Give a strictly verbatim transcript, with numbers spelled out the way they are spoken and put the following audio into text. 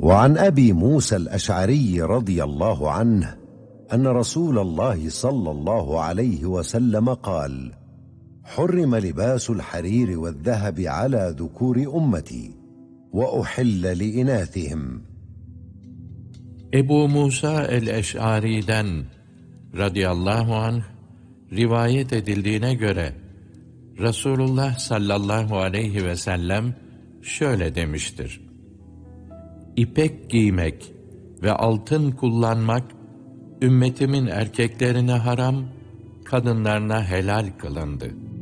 وعن أبي موسى الأشعري رضي الله عنه أن رسول الله صلى الله عليه وسلم قال: حرم لباس الحرير والذهب على ذكور أمتي وأحل لإناثهم. Ebu Musa el-Eş'ari'den radıyallahu anh rivayet edildiğine göre Resulullah sallallahu aleyhi ve sellem şöyle demiştir: İpek giymek ve altın kullanmak ümmetimin erkeklerine haram, kadınlarına helal kılındı.